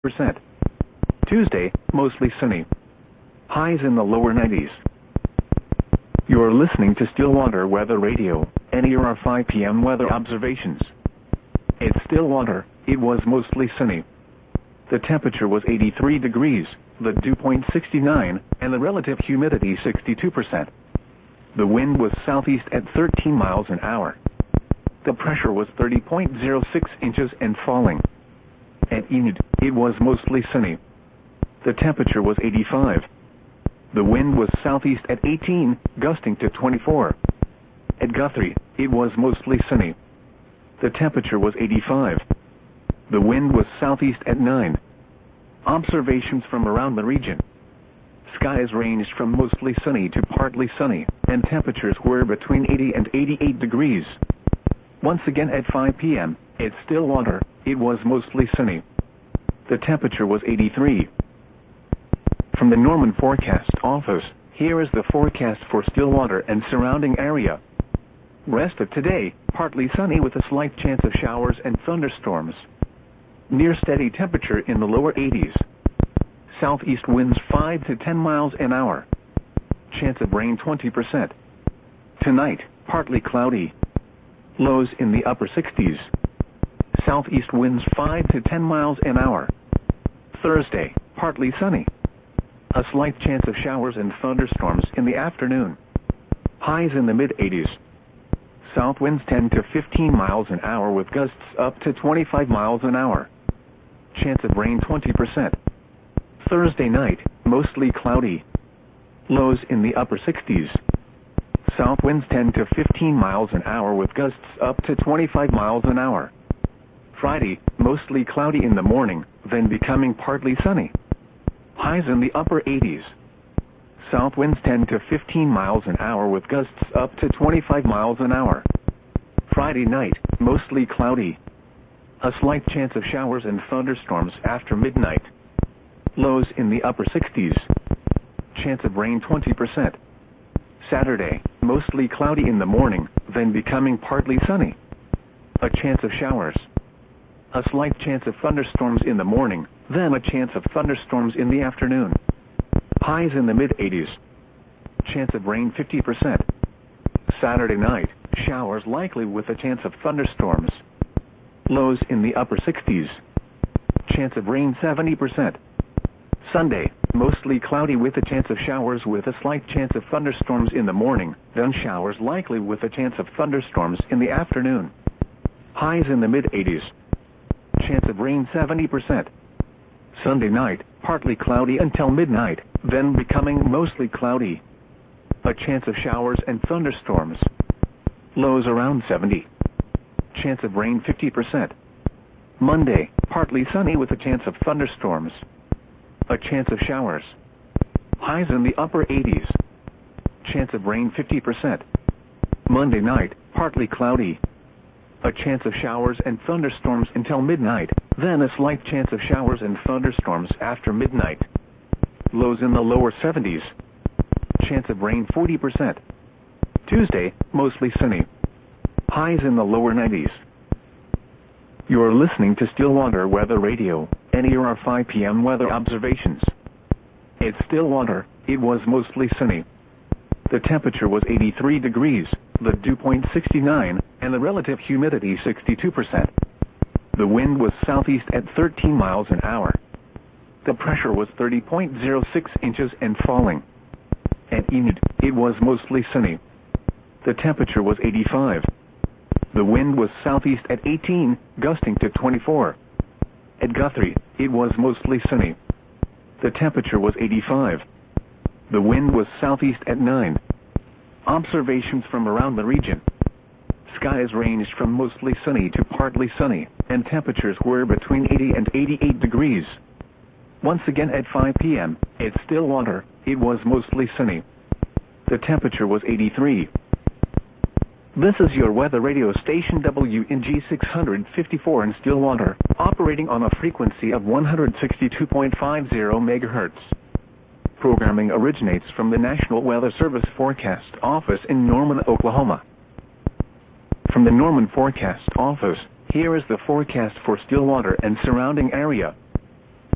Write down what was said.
Tuesday, mostly sunny. Highs in the lower 90s. You're listening to Stillwater Weather Radio, NER 5 p.m. weather observations. At Stillwater, it was mostly sunny. The temperature was 83 degrees, the dew point 69, and the relative humidity 62%. The wind was southeast at 13 miles an hour. The pressure was 30.06 inches and falling. At Enid, it was mostly sunny. The temperature was 85. The wind was southeast at 18, gusting to 24. At Guthrie, it was mostly sunny. The temperature was 85. The wind was southeast at 9. Observations from around the region. Skies ranged from mostly sunny to partly sunny, and temperatures were between 80 and 88 degrees. Once again at 5 p.m., at Stillwater, it was mostly sunny. The temperature was 83. From the Norman Forecast Office, here is the forecast for Stillwater and surrounding area. Rest of today, partly sunny with a slight chance of showers and thunderstorms. Near steady temperature in the lower 80s. Southeast winds 5 to 10 miles an hour. Chance of rain 20%. Tonight, partly cloudy. Lows in the upper 60s. Southeast winds 5 to 10 miles an hour. Thursday, partly sunny. A slight chance of showers and thunderstorms in the afternoon. Highs in the mid-80s. South winds 10 to 15 miles an hour with gusts up to 25 miles an hour. Chance of rain 20%. Thursday night, mostly cloudy. Lows in the upper 60s. South winds 10 to 15 miles an hour with gusts up to 25 miles an hour. Friday, mostly cloudy in the morning, then becoming partly sunny. Highs in the upper 80s. South winds 10 to 15 miles an hour with gusts up to 25 miles an hour. Friday night, mostly cloudy. A slight chance of showers and thunderstorms after midnight. Lows in the upper 60s. Chance of rain 20%. Saturday, mostly cloudy in the morning, then becoming partly sunny. A chance of showers. A slight chance of thunderstorms in the morning, then a chance of thunderstorms in the afternoon. Highs in the mid-80s. Chance of rain 50%. Saturday night, showers likely with a chance of thunderstorms. Lows in the upper 60s. Chance of rain 70%. Sunday, mostly cloudy with a chance of showers with a slight chance of thunderstorms in the morning, then showers likely with a chance of thunderstorms in the afternoon. Highs in the mid-80s. Chance of rain 70%. Sunday night, partly cloudy until midnight, then becoming mostly cloudy. A chance of showers and thunderstorms. Lows around 70. Chance of rain 50%. Monday, partly sunny with a chance of thunderstorms. A chance of showers. Highs in the upper 80s. Chance of rain 50%. Monday night, partly cloudy. A chance of showers and thunderstorms until midnight, then a slight chance of showers and thunderstorms after midnight. Lows in the lower 70s. Chance of rain 40%. Tuesday, mostly sunny. Highs in the lower 90s. You're listening to Stillwater Weather Radio, NER 5 p.m. weather observations. At Stillwater, it was mostly sunny. The temperature was 83 degrees, the dew point 69, and the relative humidity 62%. The wind was southeast at 13 miles an hour. The pressure was 30.06 inches and falling. At Enid, it was mostly sunny. The temperature was 85. The wind was southeast at 18, gusting to 24. At Guthrie, it was mostly sunny. The temperature was 85. The wind was southeast at 9. Observations from around the region. Skies ranged from mostly sunny to partly sunny, and temperatures were between 80 and 88 degrees. Once again at 5 p.m., at Stillwater, it was mostly sunny. The temperature was 83. This is your weather radio station WNG 654 in Stillwater, operating on a frequency of 162.50 MHz. Programming originates from the National Weather Service Forecast Office in Norman, Oklahoma. From the Norman Forecast Office, here is the forecast for Stillwater and surrounding area.